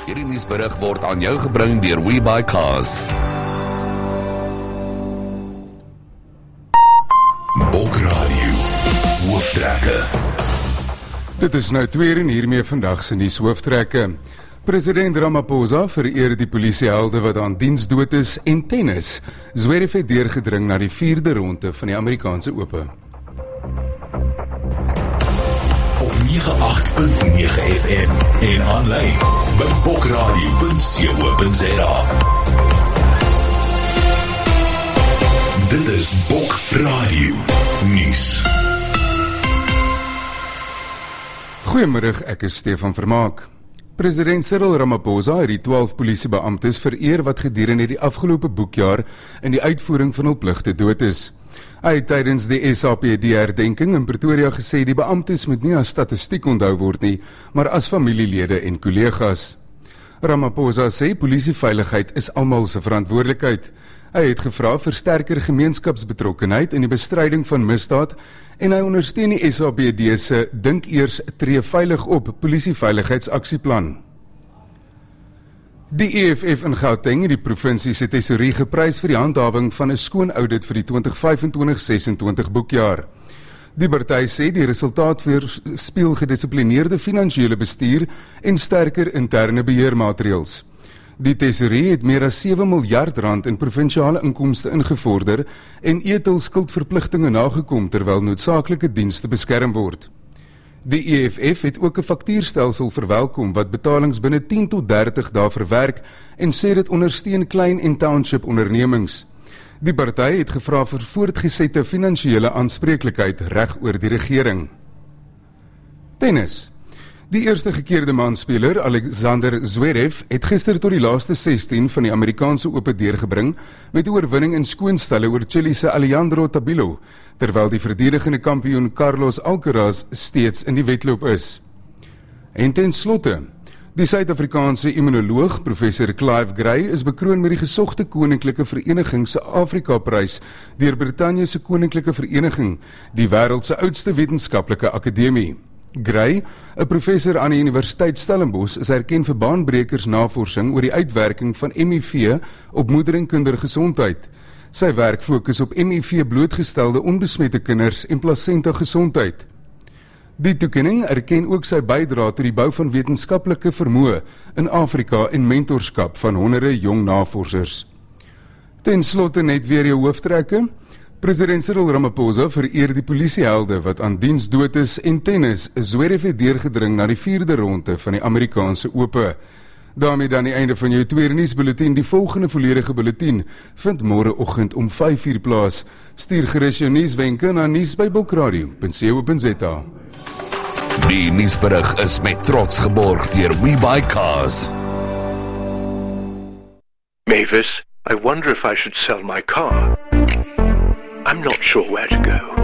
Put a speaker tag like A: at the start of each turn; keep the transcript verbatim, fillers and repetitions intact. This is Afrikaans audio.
A: Hierdie nuusberig word aan jou gebring deur WeBuyCars. Bokradio, hooftrekke.
B: Dit is nou twee en hiermee vandag se nuus hooftrekke. President Ramaphosa vereer die polisiehelde wat aan diens dood is en tennis. Zverev het deurgedring na die vierde ronde van die Amerikaanse Ope.
A: Op nege agt punt nege F M en aanlyn by bokradio punt co punt za. Dit is Bokradio nuus.
B: Goeiemiddag, ek is Stefan Vermaak. President Cyril Ramaphosa het die twaalf polisiebeamptes vereer wat gedurende die afgelope boekjaar in die uitvoering van hul pligte dood is. Hy het tydens die S A P D-herdenking in Pretoria gesê die beamptes moet nie as statistiek onthou word nie, maar as familielede en kollegas. Ramaphosa sê polisieveiligheid is almal se verantwoordelikheid. Hy het gevra vir sterker gemeenskapsbetrokkenheid in die bestryding van misdaad en hy ondersteun die S A B D se Dink Eers Tree Veilig Op polisieveiligheidsaksieplan. Die E F F in Gauteng het die provinsie se tesourie geprys vir die handhawing van 'n skoon audit vir die twintig vyf en twintig ses en twintig boekjaar. Die party sê die resultaat weerspieël gedissiplineerde finansiële bestuur en sterker interne beheermaatreëls. Die tesourie het meer as sewe miljard rand in provinsiale inkomste ingevorder en etelskuldverpligtinge nagekom terwyl noodsaaklike dienste beskerm word. Die E F F het ook 'n faktuurstelsel verwelkom wat betalings binne tien tot dertig dae verwerk en sê dit ondersteun klein en township ondernemings. Die party het gevra vir voortgesette finansiële aanspreeklikheid reg oor die regering. Tennis. Die eerste gekeerde manspeler, Alexander Zverev, het gister tot die laaste sestien van die Amerikaanse Ope deurgebring met 'n oorwinning in skoonstelle oor Chile se Alejandro Tabilo, terwyl die verdedigende kampioen Carlos Alcaraz steeds in die wedloop is. En ten slotte, die Suid-Afrikaanse immunoloog professor Clive Gray is bekroon met die gesogte Koninklike Vereniging se Afrika-prys deur Brittanje se Koninklike Vereniging, die wêreld se oudste wetenskaplike akademie. Gray, 'n professor aan die Universiteit Stellenbosch, is erken vir baanbrekers navorsing oor die uitwerking van M I V op moeder- en kindergesondheid. Sy werk fokus op M I V blootgestelde onbesmette kinders en plasenta gesondheid. Die toekenning erken ook sy bydrae tot die bou van wetenskaplike vermoë in Afrika en mentorskap van honderde jong navorsers. Ten slotte net weer jou hooftrekke. President Cyril Ramaphosa vereer die polisiehelde wat aan diens dood is en tennis Zverev het deurgedring na die vierde ronde van die Amerikaanse Ope. Daarmee dan die einde van jou tweede nuusbulletin. Die volgende volledige bulletin vind môreoggend om vyf uur plaas. Stuur gerus jou nuuswenke na nuus by bokradio punt co punt za.
A: Die nuusberig is met trots geborg deur WeBuyCars.
C: Mavis, I wonder if I should sell my car. I'm not sure where to go.